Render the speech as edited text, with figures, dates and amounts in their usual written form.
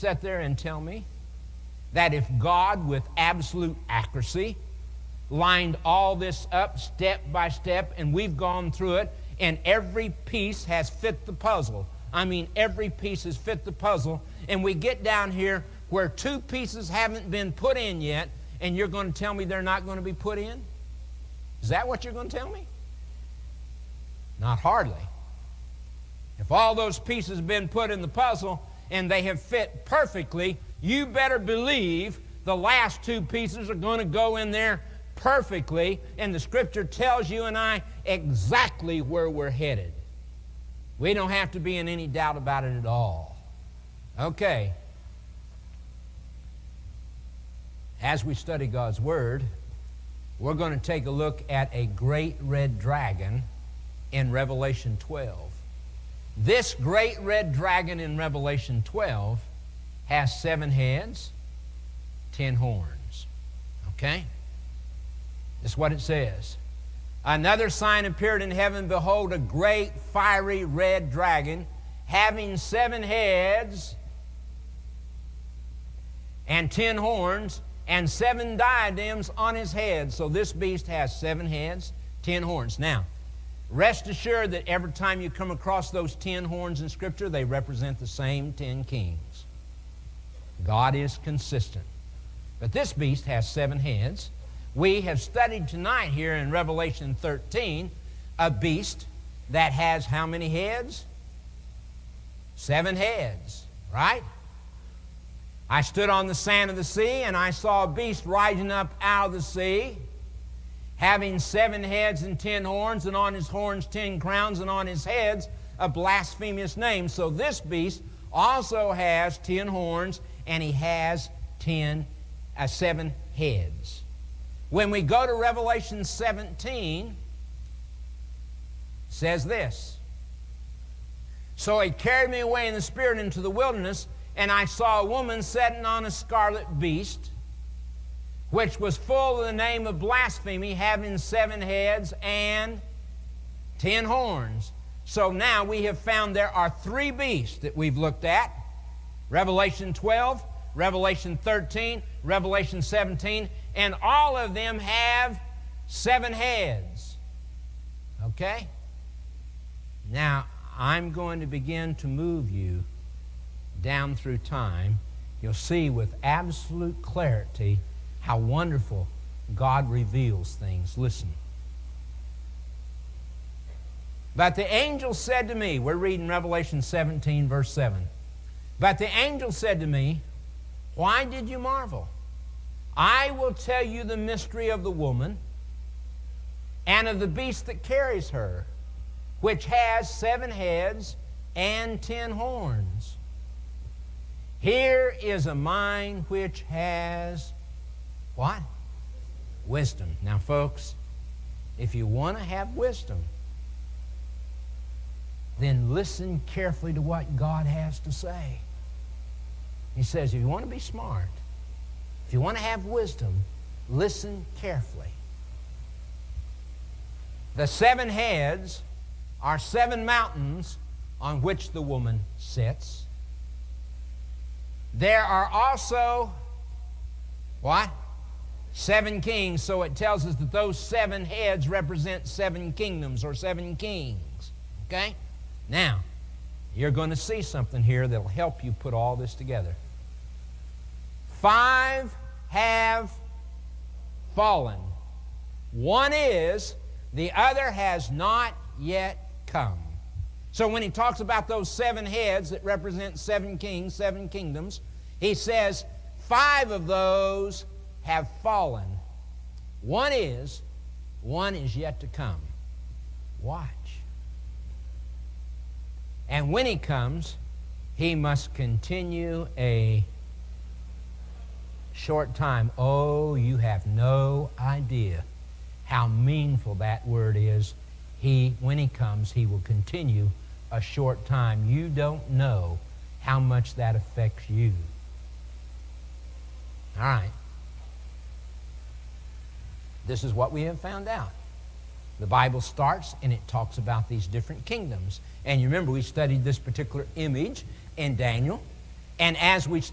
sit there and tell me that if God, with absolute accuracy, lined all this up step by step, and we've gone through it, and every piece has fit the puzzle. I mean, every piece has fit the puzzle, and we get down here where two pieces haven't been put in yet, and you're going to tell me they're not going to be put in? Is that what you're going to tell me? Not hardly. If all those pieces have been put in the puzzle and they have fit perfectly, you better believe the last two pieces are going to go in there perfectly, and the Scripture tells you and I exactly where we're headed. We don't have to be in any doubt about it at all. Okay. As we study God's Word, we're going to take a look at a great red dragon in Revelation 12. This great red dragon in Revelation 12 has 7 heads, 10 horns. Okay? That's what it says. Another sign appeared in heaven. Behold, a great fiery red dragon, having 7 heads and 10 horns, and 7 diadems on his head. So this beast has 7 heads, 10 horns. Now, rest assured that every time you come across those 10 horns in Scripture, they represent the same 10 kings. God is consistent. But this beast has 7 heads. We have studied tonight here in Revelation 13 a beast that has how many heads? 7 heads, right? I stood on the sand of the sea, and I saw a beast rising up out of the sea, having 7 heads and 10 horns, and on his horns 10 crowns, and on his heads a blasphemous name. So this beast also has 10 horns, and he has 7 heads. When we go to Revelation 17, it says this: So he carried me away in the Spirit into the wilderness, and I saw a woman sitting on a scarlet beast, which was full of the name of blasphemy, having 7 heads and 10 horns. So now we have found there are 3 beasts that we've looked at: Revelation 12, Revelation 13, Revelation 17, and all of them have 7 heads. Okay? Now, I'm going to begin to move you down through time. You'll see with absolute clarity how wonderful God reveals things. Listen. But the angel said to me, we're reading Revelation 17, verse 7. But the angel said to me, why did you marvel? I will tell you the mystery of the woman and of the beast that carries her, which has 7 heads and 10 horns. Here is a mind which has what? Wisdom. Now, folks, if you want to have wisdom, then listen carefully to what God has to say. He says, if you want to be smart, if you want to have wisdom, listen carefully. The 7 heads are 7 mountains on which the woman sits. There are also, what? 7 kings. So it tells us that those 7 heads represent 7 kingdoms or 7 kings. Okay? Now, you're going to see something here that will help you put all this together. 5 have fallen. 1 is, the other has not yet come. So when he talks about those 7 heads that represent 7 kings, 7 kingdoms, he says 5 of those have fallen. 1 is yet to come. Watch. And when he comes, he must continue a short time. Oh, you have no idea how meaningful that word is. When he comes, he will continue a short time. You don't know how much that affects you. All right. This is what we have found out. The Bible starts and it talks about these different kingdoms. And you remember we studied this particular image in Daniel. And as we